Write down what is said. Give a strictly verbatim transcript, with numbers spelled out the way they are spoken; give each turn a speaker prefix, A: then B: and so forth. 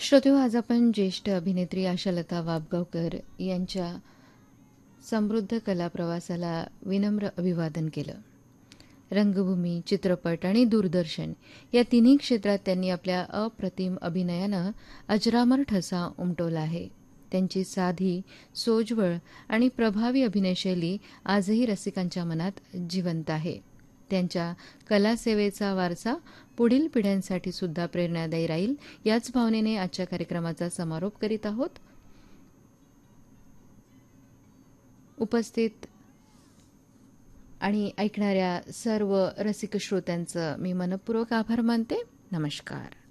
A: श्रोतेहो, आज आपण ज्येष्ठ अभिनेत्री आशालता वाबगावकर यांच्या समृद्ध कला प्रवासाला विनम्र अभिवादन केलं. रंगभूमी, चित्रपट आणि दूरदर्शन या तिन्ही क्षेत्रात त्यांनी आपल्या अप्रतिम अभिनयानं अजरामर ठसा उमटवला आहे. त्यांची साधी, सोज्वळ आणि प्रभावी अभिनयशैली आजही रसिकांच्या मनात जिवंत आहे. त्यांच्या कलासेवेचा वारसा पुढील पिढ्यांसाठी सुद्धा प्रेरणादायी राहील, याच भावनेने आजच्या कार्यक्रमाचा समारोप करीत आहोत. उपस्थित आणि ऐकणाऱ्या सर्व रसिक श्रोत्यांचं मी मनपूर्वक आभार मानते. नमस्कार.